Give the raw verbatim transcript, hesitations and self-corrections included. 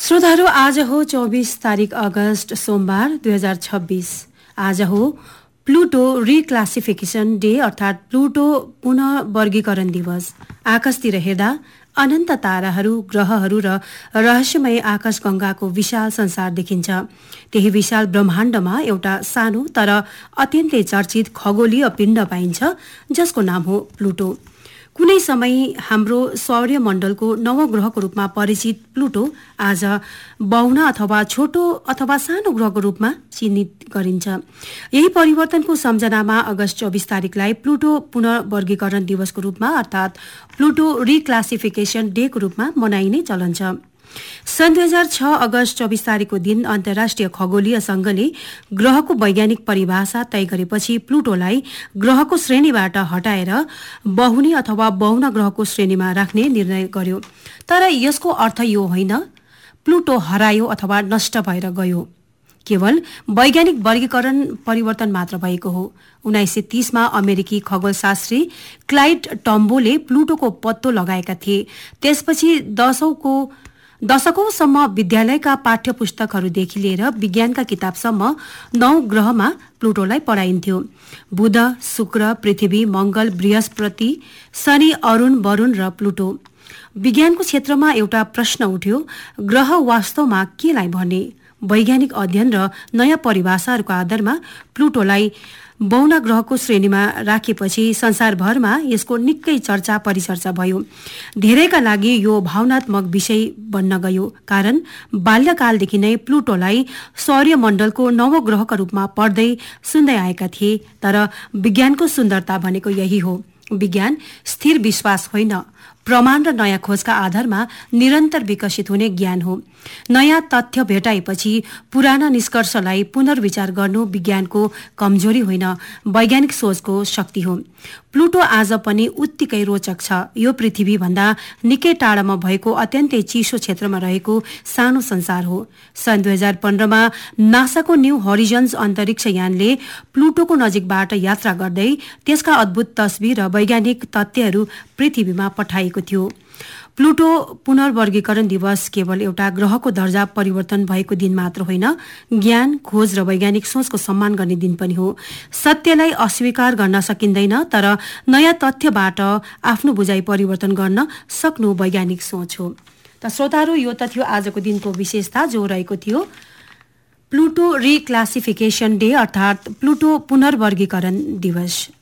श्रोताहरू, आज हो चौबीस तारिक अगस्त सोमबार दुई हजार छब्बीस। आज हो प्लुटो रिक्लासिफिकेसन डे अर्थात् प्लुटो पुनः वर्गीकरण दिवस। आकाशतिर हेर्दा अनन्त ताराहरू, ग्रहहरू र रहस्यमय आकाशगङ्गाको विशाल संसार देखिन्छ। त्यही विशाल ब्रह्माण्डमा एउटा सानो तर अत्यन्तै चर्चित खगोलीय पिण्ड पाइन्छ जसको नाम हो प्लुटो। कुनै समय हाम्रो सौर्यमण्डलको नवग्रहको रूपमा परिचित प्लुटो आज बहुना अथवा छोटो अथवा सानो ग्रहको रूपमा चिन्हित गरिन्छ। यही परिवर्तनको सम्झनामा अगस्त चौबीस तारिकलाई प्लुटो पुनर्वर्गीकरण दिवसको रूपमा अर्थात् प्लुटो रिक्लासिफिकेसन डेको रूपमा मनाइने चलन छ। सन् दुई हजार छ अगस्त चौबीस तारिकको दिन अन्तर्राष्ट्रिय खगोलीय संघले ग्रहको वैज्ञानिक परिभाषा तय गरेपछि प्लुटोलाई ग्रहको श्रेणीबाट हटाएर बहुनी अथवा बहुन ग्रहको श्रेणीमा राख्ने निर्णय गर्यो। तर यसको अर्थ यो होइन प्लुटो हरायो अथवा नष्ट भएर गयो। केवल वैज्ञानिक वर्गीकरण परिवर्तन मात्र भएको हो। उन्नाइस सय तीसमा अमेरिकी खगोलशास्त्री क्लाइड टम्बोले प्लुटोको पत्तो लगाएका थिए। त्यसपछि दशौंको दशकौंसम्म विद्यालयका पाठ्य पुस्तकहरूदेखि लिएर विज्ञानका किताबसम्म नौ ग्रहमा प्लुटोलाई पढाइन्थ्यो। बुध, शुक्र, पृथ्वी, मंगल, बृहस्पति, शनि, अरुण, वरुण र प्लुटो। विज्ञानको क्षेत्रमा एउटा प्रश्न उठ्यो, ग्रह वास्तवमा केलाई भने? वैज्ञानिक अध्ययन र नयाँ परिभाषाहरूको आधारमा प्लुटोलाई बहुना ग्रहको श्रेणीमा राखेपछि संसारभरमा यसको निकै चर्चा परिचर्चा भयो। धेरैका लागि यो भावनात्मक विषय बन्न गयो, कारण बाल्यकालदेखि नै प्लुटोलाई सौर्यमण्डलको नवग्रहका रूपमा पढ्दै सुन्दै आएका थिए। तर विज्ञानको सुन्दरता भनेको यही हो। विज्ञान स्थिर विश्वास होइन, प्रमाण र नयाँ खोजका आधारमा निरन्तर विकसित हुने ज्ञान हो। नयाँ तथ्य भेटाएपछि पुराना निष्कर्षलाई पुनर्विचार गर्नु विज्ञानको कमजोरी होइन, वैज्ञानिक सोचको शक्ति हो। प्लुटो आज पनि उत्तिकै रोचक छ। यो पृथ्वी भन्दा निकै टाढामा भएको अत्यन्तै चिसो क्षेत्रमा रहेको सानो संसार हो। सन् दुई हजार पन्ध्रमा नासाको न्यू होरिजन्स अन्तरिक्ष यानले प्लुटोको नजिकबाट यात्रा गर्दै त्यसका अद्भुत तस्बिर र वैज्ञानिक तथ्यहरू पृथ्वीमा पठाएको थियो। प्लुटो पुनर्वर्गीकरण दिवस केवल एउटा ग्रहको दर्जा परिवर्तन भएको दिन मात्र होइन, ज्ञान, खोज र वैज्ञानिक सोचको सम्मान गर्ने दिन पनि हो। सत्यलाई अस्वीकार गर्न सकिँदैन, तर नयाँ तथ्यबाट आफ्नो बुझाइ परिवर्तन गर्न सक्नु वैज्ञानिक सोच हो। त श्रोताहरू, यो त थियो आजको दिनको विशेषता जो रहेको थियो प्लुटो रिक्लासिफिकेसन डे अर्थात् प्लुटो पुनर्वर्गीकरण दिवस।